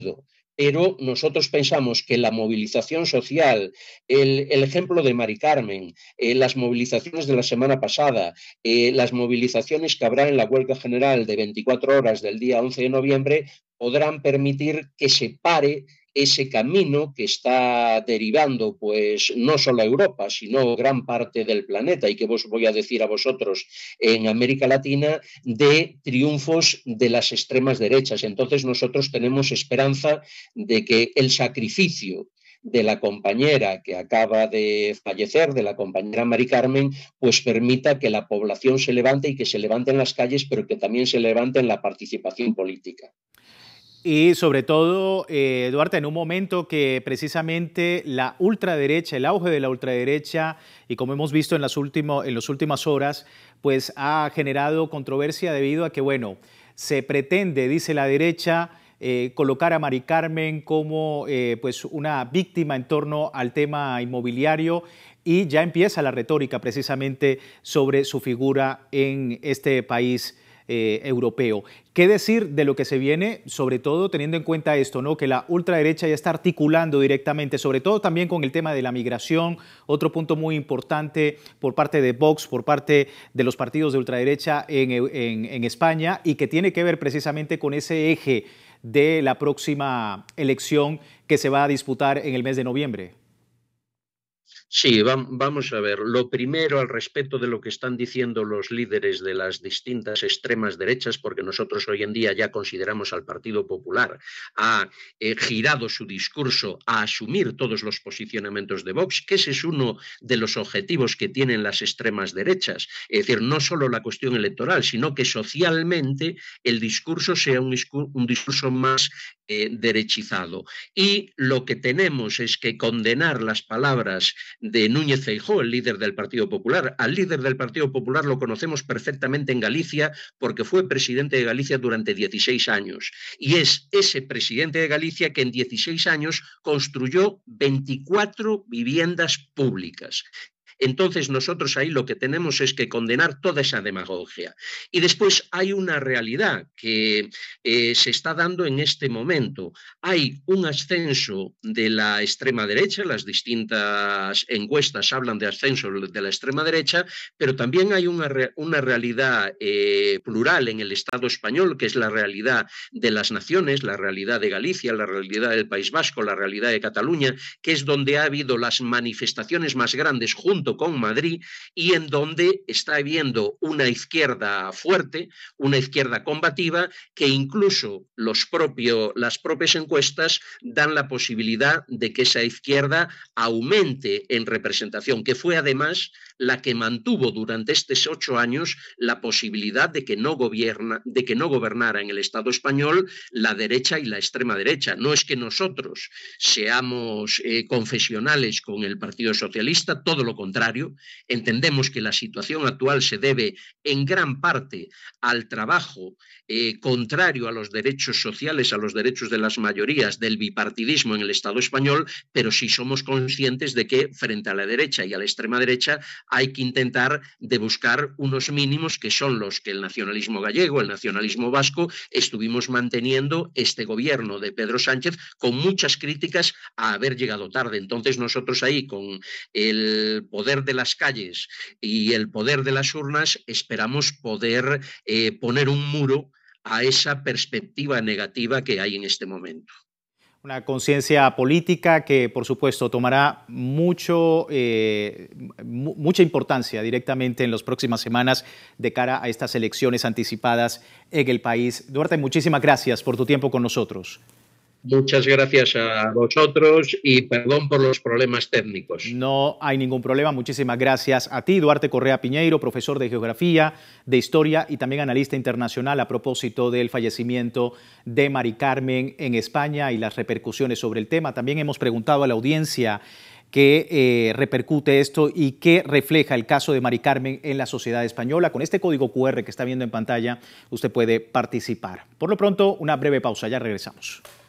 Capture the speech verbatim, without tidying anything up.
Pero nosotros pensamos que la movilización social, el, el ejemplo de Mari Carmen, eh, las movilizaciones de la semana pasada, eh, las movilizaciones que habrá en la huelga general de veinticuatro horas del día once de noviembre, podrán permitir que se pare ese camino que está derivando pues no solo a Europa, sino gran parte del planeta, y que os voy a decir a vosotros en América Latina, de triunfos de las extremas derechas. Entonces nosotros tenemos esperanza de que el sacrificio de la compañera que acaba de fallecer, de la compañera Mari Carmen, pues permita que la población se levante y que se levante en las calles, pero que también se levante en la participación política. Y sobre todo, eh, Duarte, en un momento que precisamente la ultraderecha, el auge de la ultraderecha, y como hemos visto en las, último, en las últimas horas, pues ha generado controversia debido a que, bueno, se pretende, dice la derecha, eh, colocar a Mari Carmen como eh, pues una víctima en torno al tema inmobiliario, y ya empieza la retórica precisamente sobre su figura en este país Eh, europeo. ¿Qué decir de lo que se viene, sobre todo teniendo en cuenta esto, ¿no? Que la ultraderecha ya está articulando directamente, sobre todo también con el tema de la migración, otro punto muy importante por parte de Vox, por parte de los partidos de ultraderecha en, en, en España, y que tiene que ver precisamente con ese eje de la próxima elección que se va a disputar en el mes de noviembre? Sí, vamos a ver. Lo primero, al respecto de lo que están diciendo los líderes de las distintas extremas derechas, porque nosotros hoy en día ya consideramos al Partido Popular, ha eh, girado su discurso a asumir todos los posicionamientos de Vox, que ese es uno de los objetivos que tienen las extremas derechas. Es decir, no solo la cuestión electoral, sino que socialmente el discurso sea un discurso, un discurso más eh, derechizado. Y lo que tenemos es que condenar las palabras de Núñez Feijóo, el líder del Partido Popular. Al líder del Partido Popular lo conocemos perfectamente en Galicia porque fue presidente de Galicia durante dieciséis años. Y es ese presidente de Galicia que en dieciséis años construyó veinticuatro viviendas públicas. Entonces nosotros ahí lo que tenemos es que condenar toda esa demagogia. Y después hay una realidad que eh, se está dando en este momento. Hay un ascenso de la extrema derecha, las distintas encuestas hablan de ascenso de la extrema derecha, pero también hay una, una realidad eh, plural en el Estado español, que es la realidad de las naciones, la realidad de Galicia, la realidad del País Vasco, la realidad de Cataluña, que es donde ha habido las manifestaciones más grandes junto con Madrid, y en donde está habiendo una izquierda fuerte, una izquierda combativa, que incluso los propio, las propias encuestas dan la posibilidad de que esa izquierda aumente en representación, que fue además la que mantuvo durante estos ocho años la posibilidad de que no gobierna, de que no gobernara en el Estado español la derecha y la extrema derecha. No es que nosotros seamos eh, confesionales con el Partido Socialista, todo lo contrario. Entendemos que la situación actual se debe en gran parte al trabajo eh, contrario a los derechos sociales, a los derechos de las mayorías, del bipartidismo en el Estado español, pero sí somos conscientes de que frente a la derecha y a la extrema derecha hay que intentar de buscar unos mínimos que son los que el nacionalismo gallego, el nacionalismo vasco, estuvimos manteniendo este gobierno de Pedro Sánchez con muchas críticas a haber llegado tarde. Entonces nosotros ahí con el poder de las calles y el poder de las urnas esperamos poder eh, poner un muro a esa perspectiva negativa que hay en este momento. Una conciencia política que, por supuesto, tomará mucho, eh, mucha importancia directamente en las próximas semanas de cara a estas elecciones anticipadas en el país. Duarte, muchísimas gracias por tu tiempo con nosotros. Muchas gracias a vosotros y perdón por los problemas técnicos. No hay ningún problema. Muchísimas gracias a ti, Duarte Correa Piñeiro, profesor de Geografía, de Historia y también analista internacional a propósito del fallecimiento de Mari Carmen en España y las repercusiones sobre el tema. También hemos preguntado a la audiencia qué eh, repercute esto y qué refleja el caso de Mari Carmen en la sociedad española. Con este código cu erre que está viendo en pantalla, usted puede participar. Por lo pronto, una breve pausa. Ya regresamos.